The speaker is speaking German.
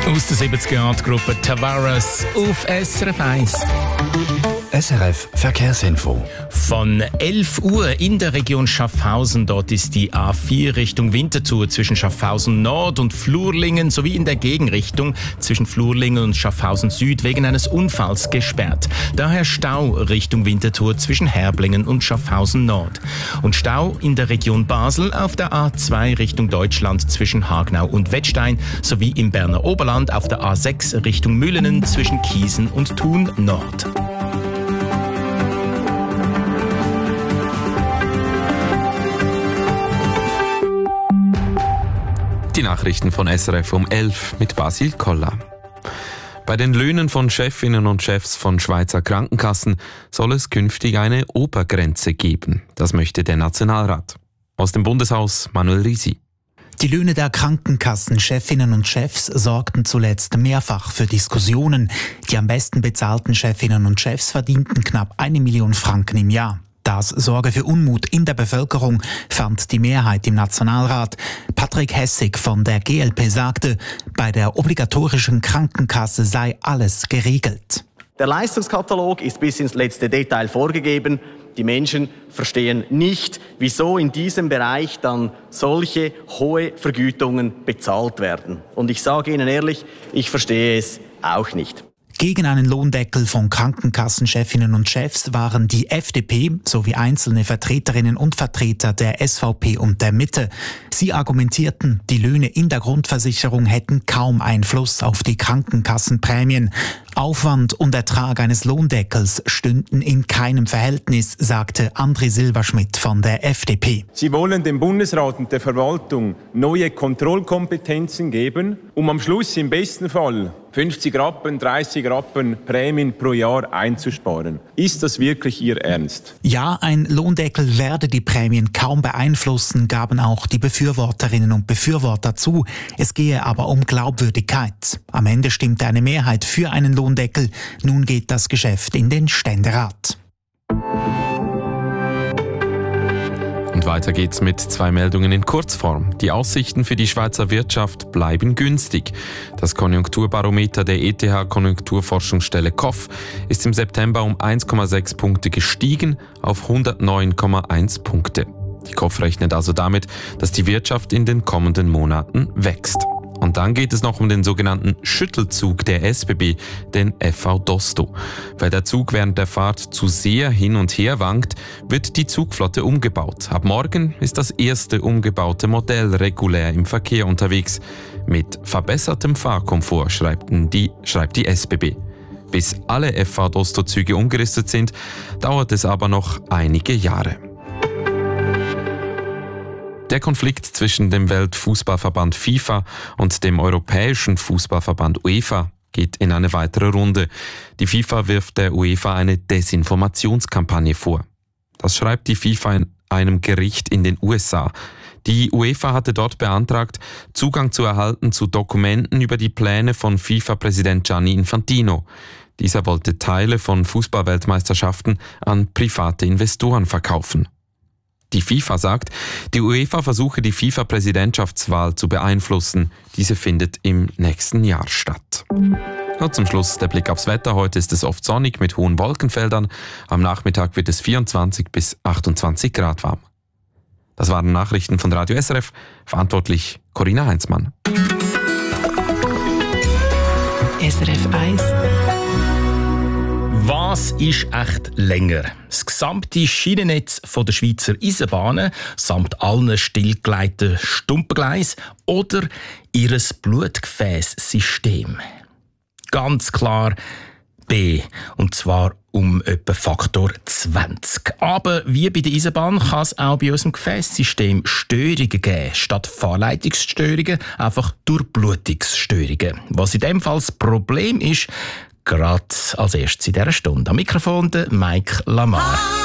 Aus der 70er-Jahre-Gruppe Tavares auf SRF 1. SRF Verkehrsinfo. Von 11 Uhr in der Region Schaffhausen. Dort ist die A4 Richtung Winterthur zwischen Schaffhausen Nord und Flurlingen sowie in der Gegenrichtung zwischen Flurlingen und Schaffhausen Süd wegen eines Unfalls gesperrt. Daher Stau Richtung Winterthur zwischen Herblingen und Schaffhausen Nord. Und Stau in der Region Basel auf der A2 Richtung Deutschland zwischen Hagnau und Wettstein sowie im Berner Oberland auf der A6 Richtung Müllenen zwischen Kiesen und Thun Nord. Die Nachrichten von SRF um 11 mit Basil Koller. Bei den Löhnen von Chefinnen und Chefs von Schweizer Krankenkassen soll es künftig eine Obergrenze geben. Das möchte der Nationalrat. Aus dem Bundeshaus Manuel Risi. Die Löhne der Krankenkassenchefinnen und Chefs sorgten zuletzt mehrfach für Diskussionen. Die am besten bezahlten Chefinnen und Chefs verdienten knapp 1 Million Franken im Jahr. Das sorge für Unmut in der Bevölkerung, fand die Mehrheit im Nationalrat. Patrick Hessig von der GLP sagte, bei der obligatorischen Krankenkasse sei alles geregelt. Der Leistungskatalog ist bis ins letzte Detail vorgegeben. Die Menschen verstehen nicht, wieso in diesem Bereich dann solche hohe Vergütungen bezahlt werden. Und ich sage Ihnen ehrlich, ich verstehe es auch nicht. Gegen einen Lohndeckel von Krankenkassenchefinnen und Chefs waren die FDP sowie einzelne Vertreterinnen und Vertreter der SVP und der Mitte. Sie argumentierten, die Löhne in der Grundversicherung hätten kaum Einfluss auf die Krankenkassenprämien. Aufwand und Ertrag eines Lohndeckels stünden in keinem Verhältnis, sagte André Silberschmidt von der FDP. Sie wollen dem Bundesrat und der Verwaltung neue Kontrollkompetenzen geben, um am Schluss im besten Fall 50 Rappen, 30 Rappen Prämien pro Jahr einzusparen. Ist das wirklich Ihr Ernst? Ja, ein Lohndeckel werde die Prämien kaum beeinflussen, gaben auch die Befürworterinnen und Befürworter zu. Es gehe aber um Glaubwürdigkeit. Am Ende stimmte eine Mehrheit für einen Lohndeckel. Nun geht das Geschäft in den Ständerat. Und weiter geht's mit 2 Meldungen in Kurzform. Die Aussichten für die Schweizer Wirtschaft bleiben günstig. Das Konjunkturbarometer der ETH-Konjunkturforschungsstelle KOF ist im September um 1,6 Punkte gestiegen auf 109,1 Punkte. Die KOF rechnet also damit, dass die Wirtschaft in den kommenden Monaten wächst. Und dann geht es noch um den sogenannten Schüttelzug der SBB, den FV Dosto. Weil der Zug während der Fahrt zu sehr hin und her wankt, wird die Zugflotte umgebaut. Ab morgen ist das erste umgebaute Modell regulär im Verkehr unterwegs. Mit verbessertem Fahrkomfort, schreibt die SBB. Bis alle FV Dosto-Züge umgerüstet sind, dauert es aber noch einige Jahre. Der Konflikt zwischen dem Weltfußballverband FIFA und dem Europäischen Fußballverband UEFA geht in eine weitere Runde. Die FIFA wirft der UEFA eine Desinformationskampagne vor. Das schreibt die FIFA in einem Gericht in den USA. Die UEFA hatte dort beantragt, Zugang zu erhalten zu Dokumenten über die Pläne von FIFA-Präsident Gianni Infantino. Dieser wollte Teile von Fußballweltmeisterschaften an private Investoren verkaufen. Die FIFA sagt, die UEFA versuche die FIFA-Präsidentschaftswahl zu beeinflussen. Diese findet im nächsten Jahr statt. Und zum Schluss der Blick aufs Wetter. Heute ist es oft sonnig mit hohen Wolkenfeldern. Am Nachmittag wird es 24 bis 28 Grad warm. Das waren Nachrichten von Radio SRF. Verantwortlich Corinna Heinzmann. SRF 1. Was ist echt länger? Das gesamte Schienennetz der Schweizer Eisenbahnen samt allen stillgelegten Stumpengleisen oder ihr Blutgefäßsystem? Ganz klar B. Und zwar um etwa Faktor 20. Aber wie bei der Eisenbahn kann es auch bei unserem Gefäßsystem Störungen geben. Statt Fahrleitungsstörungen einfach Durchblutungsstörungen. Was in dem Fall das Problem ist, gerade als erstes in dieser Stunde. Am Mikrofon der Mike Lamar.